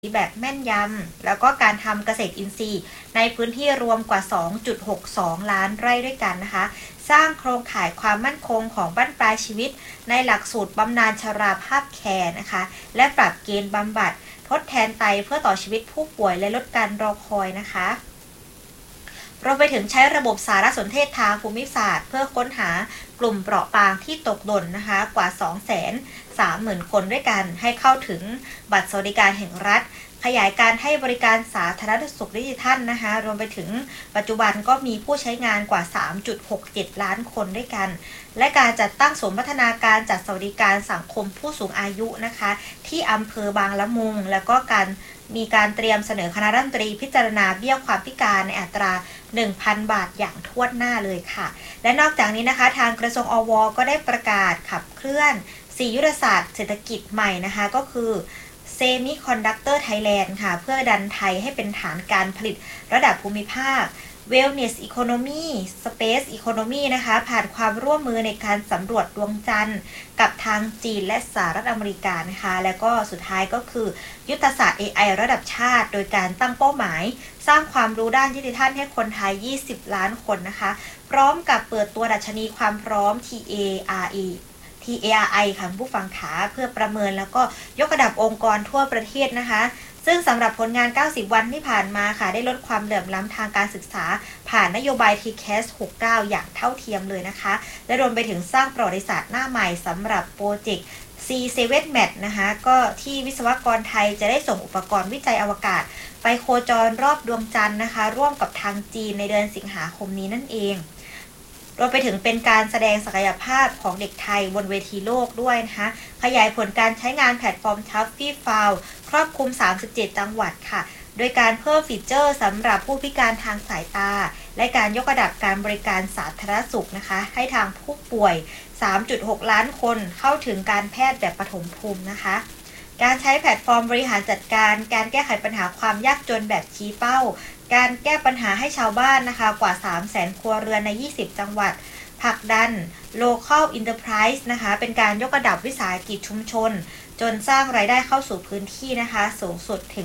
แบบแม่นยำแล้วก็การทำเกษตรอินทรีย์ในพื้นที่รวมกว่า 2.62 ล้านไร่ด้วยกันนะคะสร้างโครงข่ายความมั่นคงของบั้นปลายชีวิตในหลักสูตรบำนาญชราภาพแคร์นะคะและปรับเกณฑ์บำบัดทดแทนไตเพื่อต่อชีวิตผู้ป่วยและลดการรอคอยนะคะรวมไปถึงใช้ระบบสารสนเทศทางภูมิศาสตร์เพื่อค้นหากลุ่มเปราะบางที่ตกหล่นนะคะกว่า 230,000 คนด้วยกันให้เข้าถึงบัตรสวัสดิการแห่งรัฐขยายการให้บริการสาธารณสุขดิจิทัลนะคะรวมไปถึงปัจจุบันก็มีผู้ใช้งานกว่า 3.67 ล้านคนด้วยกันและการจัดตั้งศูนย์พัฒนาการจัดสวัสดิการสังคมผู้สูงอายุนะคะที่อำเภอบางละมุงแล้วก็มีการเตรียมเสนอคณะรัฐมนตรีพิจารณาเบี้ยความพิการในอัตรา 1,000 บาทอย่างถ้วนหน้าเลยค่ะและนอกจากนี้นะคะทางกระทรวงอว.ก็ได้ประกาศขับเคลื่อน4ยุทธศาสตร์เศรษฐกิจใหม่นะคะก็คือSemiconductor Thailand ค่ะเพื่อดันไทยให้เป็นฐานการผลิตระดับภูมิภาค Wellness Economy Space Economy นะคะผ่านความร่วมมือในการสำรวจดวงจันทร์กับทางจีนและสหรัฐอเมริกานะคะแล้วก็สุดท้ายก็คือยุทธศาสตร์ AI ระดับชาติโดยการตั้งเป้าหมายสร้างความรู้ด้านดิจิทัลให้คนไทย20 ล้านคนนะคะพร้อมกับเปิดตัวดัชนีความพร้อม TARI ค่ะผู้ฟังขาเพื่อประเมินแล้วก็ยกระดับองค์กรทั่วประเทศนะคะซึ่งสำหรับผลงาน90 วันที่ผ่านมาค่ะได้ลดความเหลื่อมล้ำทางการศึกษาผ่านนโยบาย TCAS 69 อย่างเท่าเทียมเลยนะคะและรวมไปถึงสร้างประวัติศาสตร์หน้าใหม่สำหรับโปรเจกต์ C7MAT นะคะก็ที่วิศวกรไทยจะได้ส่งอุปกรณ์วิจัยอวกาศไปโคจรรอบดวงจันทร์นะคะร่วมกับทางจีนในเดือนสิงหาคมนี้นั่นเองรวมไปถึงเป็นการแสดงศักยภาพของเด็กไทยบนเวทีโลกด้วยนะคะขยายผลการใช้งานแพลตฟอร์ม Tuffy Found ครอบคลุม37 จังหวัดค่ะโดยการเพิ่มฟีเจอร์สำหรับผู้พิการทางสายตาและการยกระดับการบริการสาธารณสุขนะคะให้ทางผู้ป่วย 3.6 ล้านคนเข้าถึงการแพทย์แบบปฐมภูมินะคะการใช้แพลตฟอร์มบริหารจัดการการแก้ไขปัญหาความยากจนแบบชี้เป้าการแก้ปัญหาให้ชาวบ้านนะคะกว่า 300,000 ครัวเรือนใน20 จังหวัดผลักดัน Local Enterprise นะคะเป็นการยกระดับวิสาหกิจชุมชนจนสร้างรายได้เข้าสู่พื้นที่นะคะสูงสุดถึง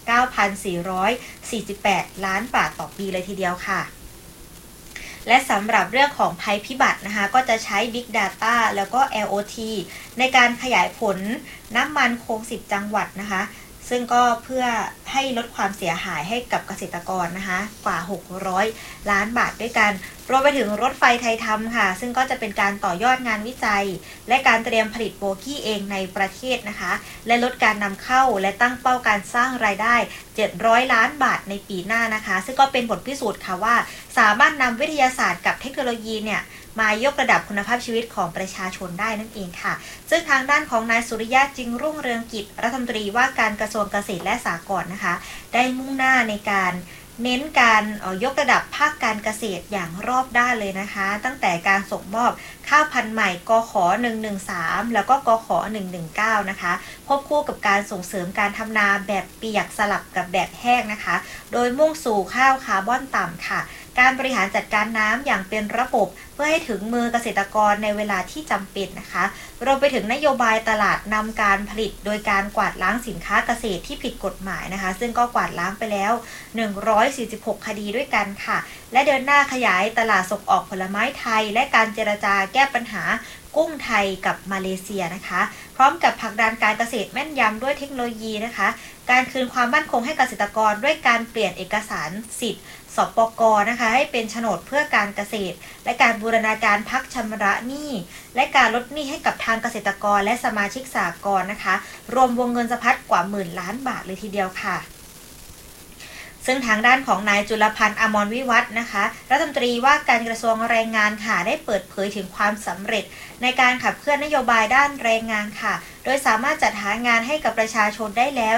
9,448 ล้านบาทต่อปีเลยทีเดียวค่ะและสำหรับเรื่องของภัยพิบัตินะคะก็จะใช้ Big Data แล้วก็ LOT ในการขยายผลน้ำมันคง10 จังหวัดนะคะซึ่งก็เพื่อให้ลดความเสียหายให้กับเกษตรกรนะคะกว่า600 ล้านบาทด้วยกันรวมไปถึงรถไฟไทยทำค่ะซึ่งก็จะเป็นการต่อยอดงานวิจัยและการเตรียมผลิตโบกี้เองในประเทศนะคะและลดการนำเข้าและตั้งเป้าการสร้างรายได้700 ล้านบาทในปีหน้านะคะซึ่งก็เป็นบทพิสูจน์ค่ะว่าสามารถนำวิทยาศาสตร์กับเทคโนโลยีเนี่ยมายกระดับคุณภาพชีวิตของประชาชนได้นั่นเองค่ะซึ่งทางด้านของนายสุริยะจึงรุ่งเรืองกิจรัฐมนตรีว่าการกระทรวงเกษตรและสหกรณ์นะคะได้มุ่งหน้าในการเน้นการยกระดับภาคการเกษตรอย่างรอบด้านเลยนะคะตั้งแต่การส่งมอบข้าวพันธุ์ใหม่กข113แล้วก็กข119นะคะควบคู่กับการส่งเสริมการทำนาแบบเปียกสลับกับแบบแห้งนะคะโดยมุ่งสู่ข้าวคาร์บอนต่ำค่ะการบริหารจัดการน้ำอย่างเป็นระบบเพื่อให้ถึงมือเกษตรกรในเวลาที่จำเป็นนะคะรวมไปถึงนโยบายตลาดนำการผลิตโดยการกวาดล้างสินค้าเกษตรที่ผิดกฎหมายนะคะซึ่งก็กวาดล้างไปแล้ว146 คดีด้วยกันค่ะและเดินหน้าขยายตลาดส่งออกผลไม้ไทยและการเจรจาแก้ปัญหากุ้งไทยกับมาเลเซียนะคะพร้อมกับผลักดันการเกษตรแม่นยำด้วยเทคโนโลยีนะคะการคืนความมั่นคงให้เกษตรกรด้วยการเปลี่ยนเอกสารสิทธิ์สปก.นะคะให้เป็นโฉนดเพื่อการเกษตรและการบูรณาการพักชำระหนี้และการลดหนี้ให้กับทางเกษตรกรและสมาชิกสหกรณ์นะคะรวมวงเงินสะพัดกว่า10,000 ล้านบาทเลยทีเดียวค่ะซึ่งทางด้านของนายจุลพันธ์อมรวิวัฒน์นะคะรัฐมนตรีว่าการกระทรวงแรงงานค่ะได้เปิดเผยถึงความสำเร็จในการขับเคลื่อนนโยบายด้านแรงงานค่ะโดยสามารถจัดหางานให้กับประชาชนได้แล้ว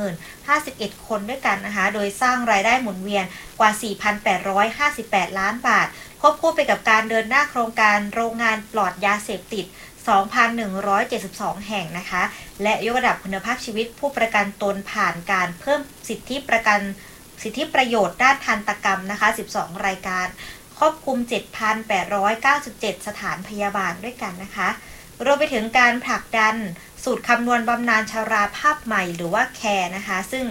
40,051 คนด้วยกันนะคะโดยสร้างรายได้หมุนเวียนกว่า 4,858 ล้านบาทควบคู่ไปกับการเดินหน้าโครงการโรงงานปลอดยาเสพติด 2,172 แห่งนะคะและยกระดับคุณภาพชีวิตผู้ประกันตนผ่านการเพิ่มสิทธิประโยชน์ด้านทันตกรรมนะคะ12 รายการครอบคลุม 7,897 สถานพยาบาลด้วยกันนะคะรวมไปถึงการผลักดันสูตรคำนวณบำนาญชราภาพใหม่หรือว่าแคร์นะคะซึ่ง